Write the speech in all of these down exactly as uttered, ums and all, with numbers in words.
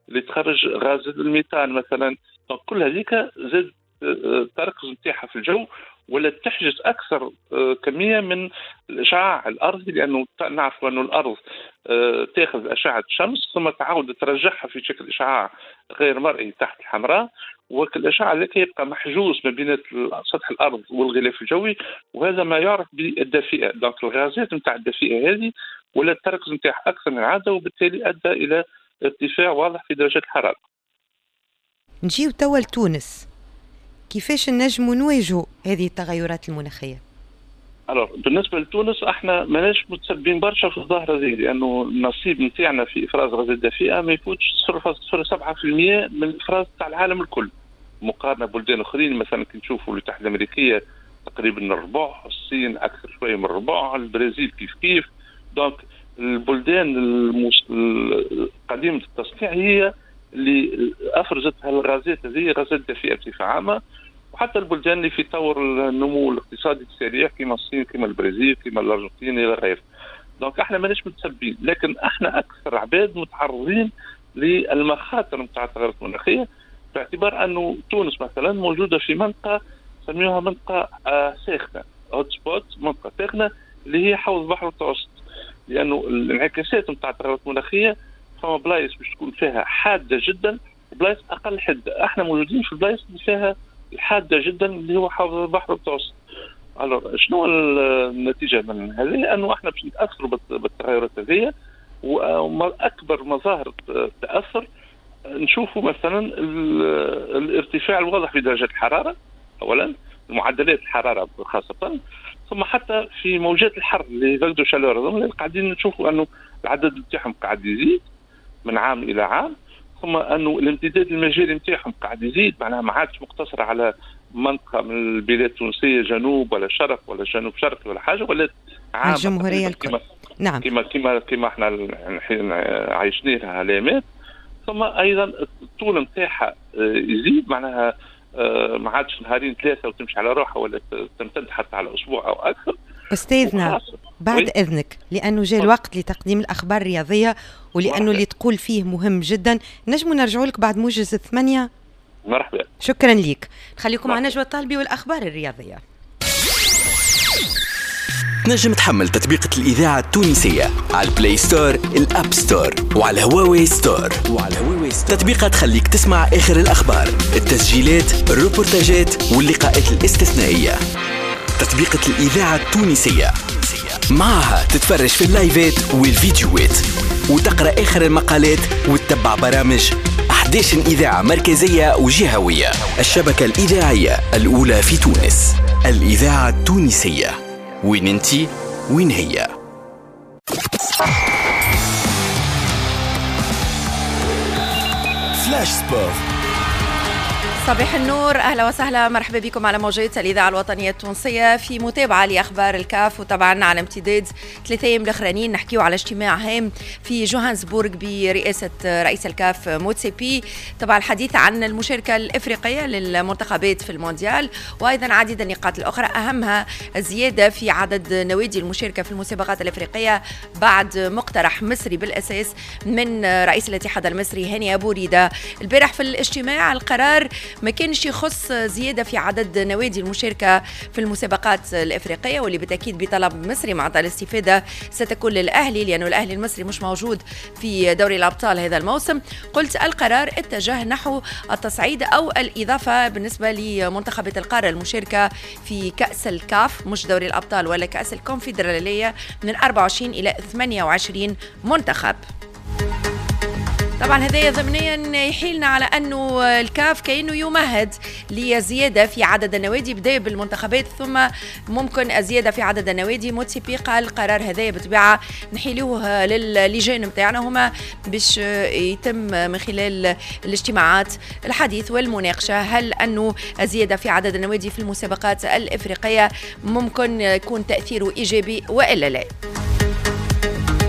اللي تخرج غاز الميثان مثلا. كل هذيك زاد التركز نتاعها في الجو، ولا تحجز اكثر كميه من الاشعاع الارضي، لانه نعرف انه الارض تاخذ اشعه الشمس ثم تعاود ترجعها في شكل اشعاع غير مرئي تحت الحمراء، والاشعاع الذي يبقى محجوز ما بين سطح الارض والغلاف الجوي، وهذا ما يعرف بالدافئه. دونك الغازات نتاع الدافئه هذه ولا التركز نتاعها اكثر من العاده، وبالتالي ادى الى ارتفاع واضح في درجات الحراره. نجيو توا لتونس، كيفاش نجموا نواجهوا هذه التغيرات المناخيه؟ alors بالنسبه لتونس احنا ماناش متسبين برشا في الظاهره هذه، لانه النصيب نتاعنا في افراز غازات دافئه ما يفوتش صفر فاصلة صفر سبعة بالمئة من الافراز تاع العالم الكل، مقارنه ببلدان اخرين. مثلا كي نشوفوا الولايات الامريكيه تقريبا الربع، الصين اكثر شويه من الربع، البرازيل كيف كيف. دونك البلدان المس... قديمه التصنيع هي اللي افرزت هالغازات هذه، غازات دافئه بصفه عامه، وحتى البلدان اللي في طور النمو الاقتصادي السريع كما الصين كما البرازيل كما الارجنتين الى غيره. دونك احنا ماناش متسبين، لكن احنا اكثر عباد متعرضين للمخاطر نتاع التغيرات المناخيه، باعتبار انه تونس مثلا موجوده في منطقه سميوها منطقه آه ساخنه، هوت سبوت، منطقه ساخنه اللي هي حوض البحر المتوسط، لانه الانعكاسات نتاع التغيرات المناخيه فما بلايص باش تكون فيها حاده جدا وبلايص اقل حده. احنا موجودين في البلايص اللي فيها الحاده جدا اللي هو حوض البحر المتوسط. الو شنو النتيجه من هذه؟ انه احنا باش نتاثروا بالتغيرات هذه، واكبر مظاهر التاثر نشوفوا مثلا الارتفاع الواضح في درجات الحراره، اولا معدلات الحراره خاصه، ثم حتى في موجات الحر اللي فالدو شالور اللي قاعدين نشوفوا انه العدد نتاعهم قاعد يزيد من عام الى عام، ثم انه الامتداد المجالي نتاعهم قاعد يزيد، معناها ما عادش مقتصر على منطقه من البلاد التونسيه جنوب ولا شرق ولا جنوب شرقي ولا حاجه، ولا عام الجمهوريه الكل. نعم، كما كما كما احنا الحين عايشينها علامات. ثم ايضا الطول نتاعها يزيد، معناها ما عادش نهارين ثلاثه وتمشي على روحها، ولا تمتد حتى على اسبوع او اكثر. أستاذنا بعد وي. إذنك، لأنه جاء الوقت لتقديم الأخبار الرياضية، ولأنه اللي تقول فيه مهم جدا. نجموا نرجعوا لك بعد موجز الثمانية؟ مرحبا، شكرا ليك. خليكم مع نجوى الطالبي والأخبار الرياضية. نجم تحمل تطبيقة الإذاعة التونسية على البلاي ستور، الأب ستور، وعلى هواوي ستور. وعلى هواوي ستور تطبيقة تخليك تسمع آخر الأخبار، التسجيلات، الروبورتاجات واللقاءات الاستثنائية. تطبيقة الإذاعة التونسية معها تتفرج في اللايفات والفيديوهات، وتقرأ آخر المقالات، وتتبع برامج أحد عشر إذاعة مركزية وجهوية. الشبكة الإذاعية الأولى في تونس، الإذاعة التونسية. وين انتي وين هي؟ فلاش سبورت. صباح النور، أهلا وسهلا، مرحبا بكم على موجات الإذاعة الوطنية التونسية في متابعة لأخبار الكاف. وطبعا على امتداد ثلاثة أيام الأخرانيين نحكيو على اجتماع هام في جوهانسبورغ برئاسة رئيس الكاف موتسيبي. طبعا الحديث عن المشاركة الإفريقية للمنتخبات في المونديال، وأيضا عديد النقاط الأخرى، أهمها الزيادة في عدد نوادي المشاركة في المسابقات الإفريقية بعد مقترح مصري بالأساس من رئيس الاتحاد المصري هاني أبو ريدة. البارح في الاجتماع القرار ما كانش يخص زيادة في عدد نوادي المشاركة في المسابقات الإفريقية، واللي بالتأكيد بطلب مصري مع الاستفادة ستكون للأهلي، لأنه الأهلي المصري مش موجود في دوري الأبطال هذا الموسم. قلت القرار اتجه نحو التصعيد أو الإضافة بالنسبة لمنتخبات القارة المشاركة في كأس الكاف، مش دوري الأبطال ولا كأس الكونفدرالية، من أربعة وعشرين إلى ثمانية وعشرين منتخب. طبعا هذا ضمنيا يحيلنا على أنه الكاف كأنه يمهد لزيادة في عدد النوادي، بدأ بالمنتخبات ثم ممكن الزيادة في عدد النوادي. موتسيبي قال القرار هذا بطبيعة نحيلوه للجان متاعنا، هما باش يتم من خلال الاجتماعات الحديث والمناقشة هل أنه الزيادة في عدد النوادي في المسابقات الإفريقية ممكن يكون تأثيره إيجابي وإلا لا.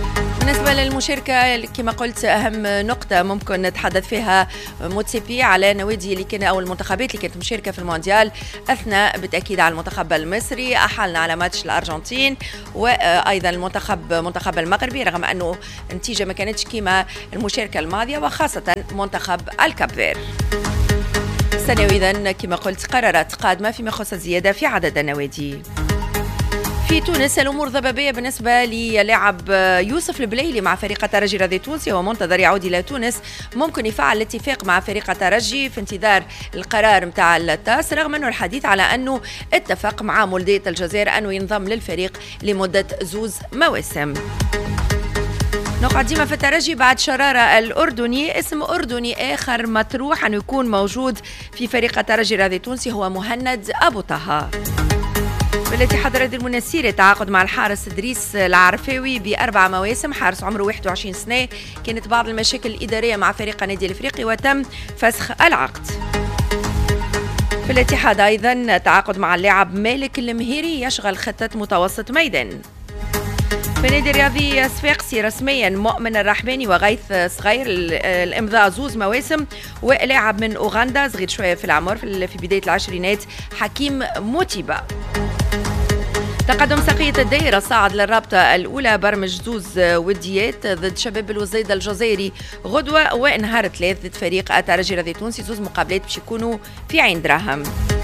بالنسبة للمشاركة كما قلت أهم نقطة ممكن نتحدث فيها موتسيبي على نوادي اللي كان أو المنتخبات اللي كانت مشاركة في المونديال، أثناء بالتأكيد على المنتخب المصري، أحلنا على ماتش الأرجنتين، وأيضا المنتخب منتخب المغربي رغم أنه النتيجة ما كانتش كما المشاركة الماضية، وخاصة منتخب الكابفير. السنة إذن كما قلت قرارات قادمة فيما يخص الزيادة في عدد النوادي. في تونس الأمور ضبابية بالنسبة للاعب يوسف البليلي مع فريق الترجي الرياضي التونسي، ومنتظر يعود إلى تونس، ممكن يفعل الاتفاق مع فريق الترجي في انتظار القرار متاع التاس، رغم أنه الحديث على أنه اتفق مع مولودية الجزائر أنه ينضم للفريق لمدة زوز مواسم. نقعد ديما في الترجي بعد شرارة الأردني، اسم أردني آخر مطروح أنه يكون موجود في فريق الترجي الرياضي التونسي هو مهند أبو طه. بالاتحاد الرياضي المنسيري تعاقد مع الحارس إدريس العرفاوي بأربع مواسم، حارس عمره واحد وعشرين سنة، كانت بعض المشاكل الإدارية مع فريق النادي الإفريقي وتم فسخ العقد. في الاتحاد أيضا تعاقد مع اللاعب مالك المهيري يشغل خطة متوسط ميدان. في النادي الرياضي صفاقسي رسميا مؤمن الرحماني وغيث صغير الامضاء زوز مواسم، ولاعب من اوغندا صغير شويه في العمر في بدايه العشرينات حكيم موتيبا. تقدم ساقية الدائرة صعد للرابطة الأولى، برمج زوز وديات ضد شباب الوزيد الجزائري غدوة، وانهار ثلاث ضد فريق الترجي الرياضي التونسي، زوز مقابلات باش يكونوا في عين دراهم.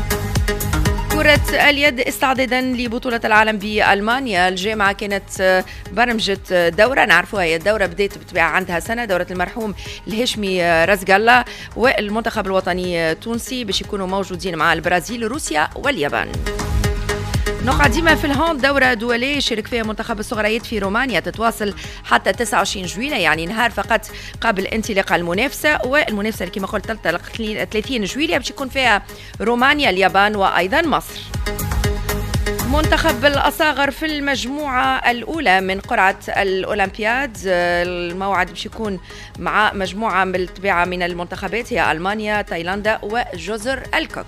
كرة اليد استعدادا لبطولة العالم بألمانيا، الجامعة كانت برمجت دورة نعرفوها، هي الدورة بدأت بطبيعة عندها سنة، دورة المرحوم الهاشمي رزقالله والمنتخب الوطني التونسي باش يكونوا موجودين مع البرازيل روسيا واليابان. نقعد ديما في الهاند، دورة دولية شارك فيها منتخب الصغريات في رومانيا، تتواصل حتى تسعة وعشرين جويلية، يعني نهار فقط قبل انطلاق المنافسة، والمنافسة اللي كما قلت تنطلق ثلاثين جويلية باش يكون فيها رومانيا اليابان وأيضا مصر. منتخب الأصاغر في المجموعة الأولى من قرعة الأولمبياد، الموعد باش يكون مع مجموعة بالطبيعة من المنتخبات هي ألمانيا، تايلاندا وجزر الكوك.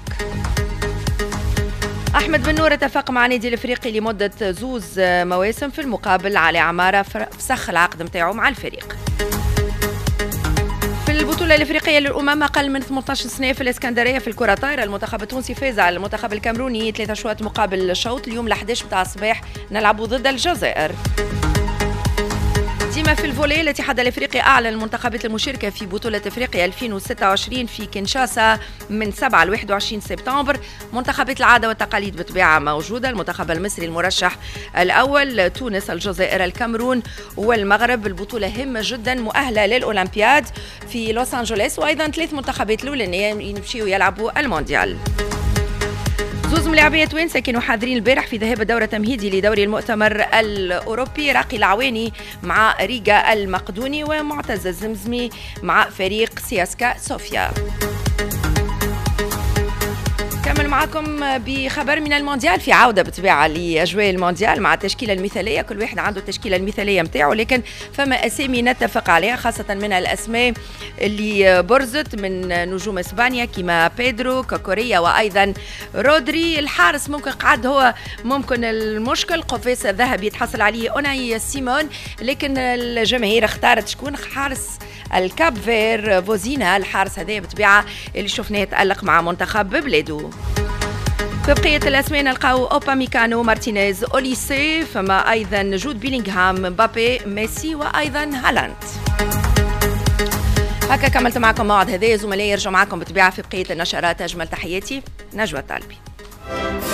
أحمد بن نور اتفق مع النادي الإفريقي لمدة زوز مواسم، في المقابل علي عمارة فسخ العقد متاعه مع الفريق. في البطولة الإفريقية للأمم أقل من ثمانية عشر سنة في الإسكندرية في الكرة الطايرة، المنتخب التونسي فاز على المنتخب الكامروني ثلاثة شوط مقابل شوط، اليوم الأحد عشر متاع الصباح نلعبوا ضد الجزائر. ديما في الفولي، الاتحاد الافريقي اعلن المنتخبات المشاركه في بطوله افريقيا ألفين وستة وعشرين في كينشاسا من سبعة ل واحد وعشرين سبتمبر. منتخبات العاده والتقاليد بطبيعه موجوده، المنتخب المصري المرشح الاول، تونس، الجزائر، الكاميرون والمغرب. البطوله هامه جدا مؤهله للاولمبياد في لوس انجلوس، وايضا ثلاث منتخبات الاولانيه يمشيوا يلعبوا المونديال. زوز ملاعبية توانسة كانوا حاضرين البارح في ذهاب الدورة تمهيدي لدوري المؤتمر الأوروبي، راقي العواني مع ريغا المقدوني ومعتز الزمزمي مع فريق سياسكا صوفيا. كمل معكم بخبر من المونديال، في عودة بطبيعة لأجواء المونديال مع التشكيلة المثالية، كل واحد عنده التشكيلة المثالية متاعه، لكن فما أسامي نتفق عليها، خاصة من الأسماء اللي برزت من نجوم إسبانيا كما بيدرو، كوكوريا وأيضا رودري. الحارس ممكن قعد هو ممكن المشكل، قفاز الذهبي يتحصل عليه أوناي سيمون، لكن الجماهير اختارت شكون؟ حارس الكاب فير فوزينا، الحارس هذا بطبيعة اللي شفناه يتألق مع منتخب بلاده. في بقية الأسماء نلقاو أوباميكانو، مارتينيز، أوليسي، فما أيضا جود بيلينغهام، مبابي، ميسي وأيضا هالاند. هكا كملت معكم موعد هذا، زملائي يرجعوا معكم بطبيعة في بقية النشرات. أجمل تحياتي، نجوى الطالبي.